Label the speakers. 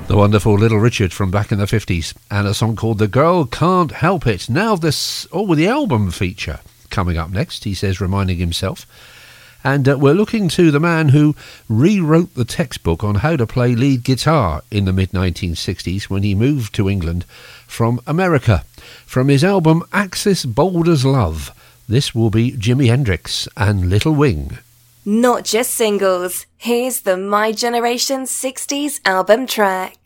Speaker 1: The wonderful Little Richard from back in the 50s, and a song called The Girl Can't Help It. Now this, with the album feature coming up next, he says, reminding himself. And we're looking to the man who rewrote the textbook on how to play lead guitar in the mid-1960s when he moved to England from America. From his album Axis Bold as Love, this will be Jimi Hendrix and Little Wing.
Speaker 2: Not just singles, here's the My Generation 60s album track.